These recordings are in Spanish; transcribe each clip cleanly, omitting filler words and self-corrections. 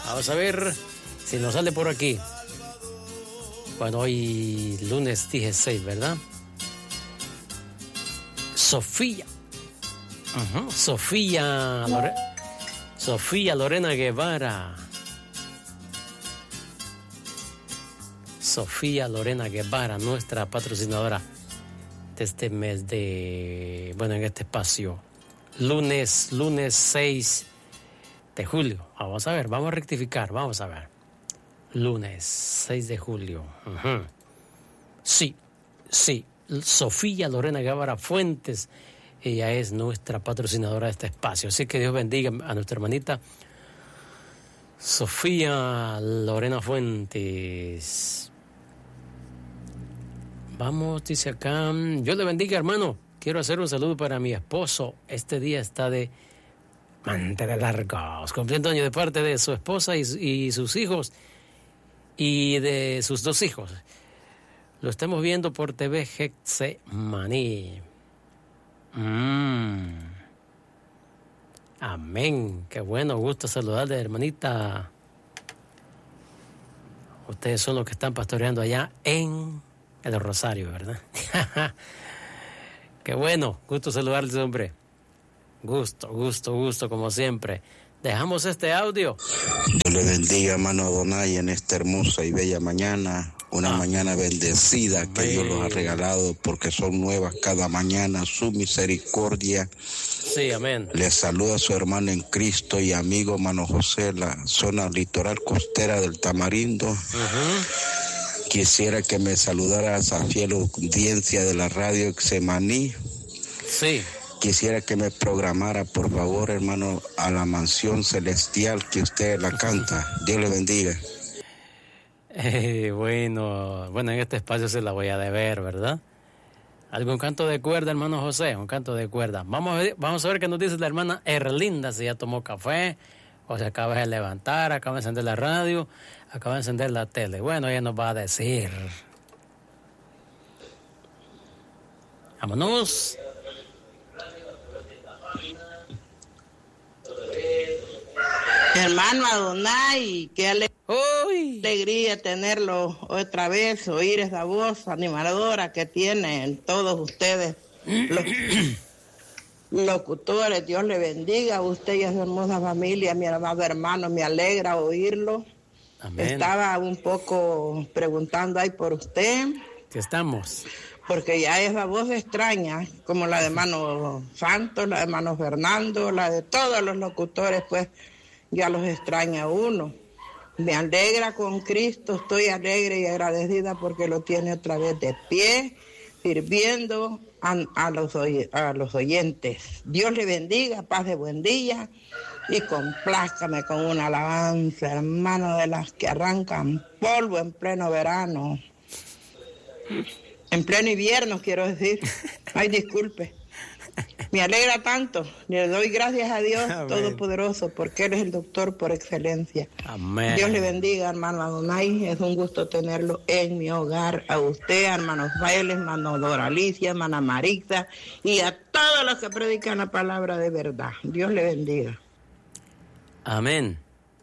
Vamos a ver si nos sale por aquí. Bueno, hoy lunes 16, ¿verdad? Sofía. Sofía Lorena Guevara. Sofía Lorena Guevara, nuestra patrocinadora de este mes de... Bueno, en este espacio. Lunes 6 de julio. Vamos a ver, vamos a rectificar, vamos a ver. Lunes 6 de julio. Sí. Sofía Lorena Guevara Fuentes. Ella es nuestra patrocinadora de este espacio. Así que Dios bendiga a nuestra hermanita Sofía Lorena Fuentes. Vamos, dice acá. Dios le bendiga, hermano. Quiero hacer un saludo para mi esposo. Este día está de mantener largos. Cumpliendo años de parte de su esposa y sus hijos. Y de sus 2 hijos. Lo estamos viendo por TV Getsemaní. Amén. Qué bueno, gusto saludarle, hermanita. Ustedes son los que están pastoreando allá en el Rosario, ¿verdad? Qué bueno, gusto saludarles, hombre. Gusto, como siempre. Dejamos este audio. Dios le bendiga, hermano Adonai, en esta hermosa y bella mañana. Una mañana bendecida que Dios los ha regalado, porque son nuevas cada mañana su misericordia. Sí, amén. Les saluda a su hermano en Cristo y amigo hermano José, la zona litoral costera del Tamarindo. Quisiera que me saludara a esa fiel audiencia de la radio Getsemaní. Sí. Quisiera que me programara, por favor, hermano, a la mansión celestial que usted la canta. Dios le bendiga. Bueno, en este espacio se la voy a deber, ¿verdad? ¿Algún canto de cuerda, hermano José? Un canto de cuerda. Vamos a ver qué nos dice la hermana Erlinda, si ya tomó café, o se acaba de levantar, acaba de encender la radio, acaba de encender la tele. Bueno, ella nos va a decir. Vámonos. Hermano Adonai, qué alegría tenerlo otra vez, oír esa voz animadora que tienen todos ustedes, los locutores. Dios le bendiga a usted y a su hermosa familia, mi amado hermano, me alegra oírlo. Amén. Estaba un poco preguntando ahí por usted. ¿Qué estamos? Porque ya esa voz extraña, como la de hermano Santos, la de hermano Fernando, la de todos los locutores, pues ya los extraña uno. Me alegra con Cristo, estoy alegre y agradecida porque lo tiene otra vez de pie, sirviendo a los oyentes. Dios le bendiga, paz de buen día y complázcame con una alabanza, hermano, de las que arrancan polvo en pleno verano. En pleno invierno, quiero decir. Ay, disculpe. Me alegra tanto. Le doy gracias a Dios Todopoderoso, porque Él es el doctor por excelencia. Amén. Dios le bendiga, hermano Adonai. Es un gusto tenerlo en mi hogar. A usted, hermano Rafael, hermano Doralicia, hermana Marisa, y a todos los que predican la palabra de verdad. Dios le bendiga. Amén.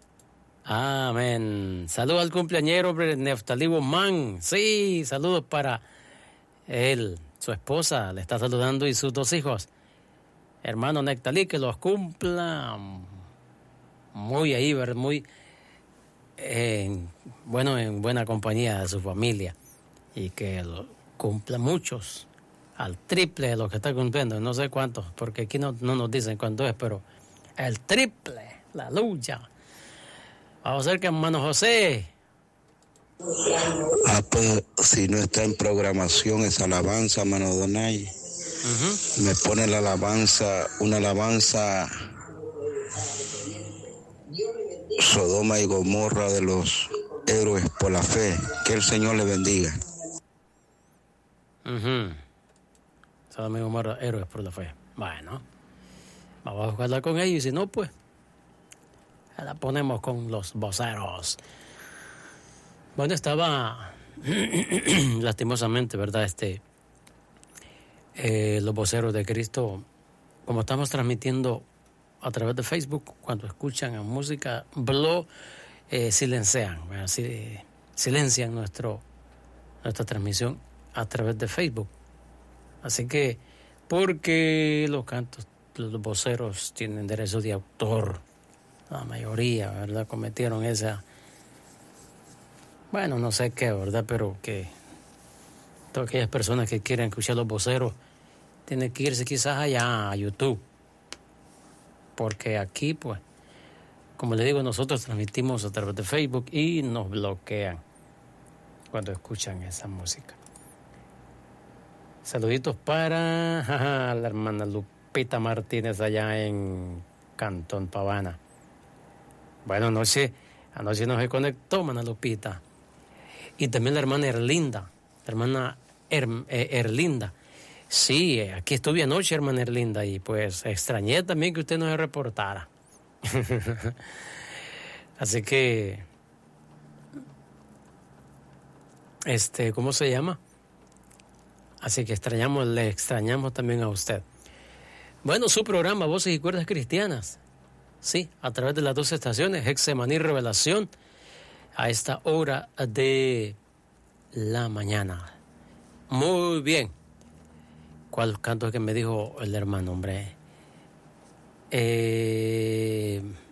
Saludos al cumpleañero Neftalí Guzmán. Sí, saludos para él. Su esposa le está saludando y sus 2 hijos. Hermano Neftalí, que los cumpla muy ahí, muy en buena compañía de su familia, y que lo cumpla muchos, al triple de lo que está cumpliendo. No sé cuántos, porque aquí no nos dicen cuánto es, pero el triple, la lucha. Vamos a ver que hermano José. Pues si no está en programación esa alabanza, hermano Adonai, me pone la alabanza, una alabanza Sodoma y Gomorra de los héroes por la fe. Que el Señor le bendiga. Sodoma y Gomorra, héroes por la fe. Bueno, vamos a jugarla con ellos, y si no, pues la ponemos con los voceros. Bueno, estaba lastimosamente, ¿verdad? Los voceros de Cristo, como estamos transmitiendo a través de Facebook, cuando escuchan a música Blog silencian nuestra transmisión a través de Facebook. Así que, porque los voceros tienen derecho de autor, la mayoría, ¿verdad? Cometieron esa, bueno, no sé qué, ¿verdad? Pero que todas aquellas personas que quieren escuchar los voceros tienen que irse quizás allá a YouTube, porque aquí, pues, como le digo, nosotros transmitimos a través de Facebook y nos bloquean cuando escuchan esa música. Saluditos para la hermana Lupita Martínez allá en Cantón Pavana. Bueno, anoche nos se conectó, hermana Lupita. Y también la hermana Erlinda. Erlinda. Sí, aquí estuve anoche, hermana Erlinda, y pues extrañé también que usted no se reportara. Así que, ¿cómo se llama? Así que le extrañamos también a usted. Bueno, su programa Voces y Cuerdas Cristianas. Sí, a través de las 2 estaciones, Hexemaní Revelación, a esta hora de la mañana. Muy bien. ¿Cuál canto es que me dijo el hermano, hombre?